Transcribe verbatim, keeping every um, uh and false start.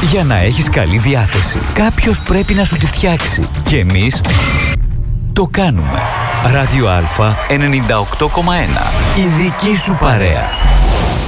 Για να έχεις καλή διάθεση, κάποιος πρέπει να σου τη φτιάξει. Και εμείς το κάνουμε. Ράδιο Α ενενήντα οκτώ κόμμα ένα. Η δική σου παρέα.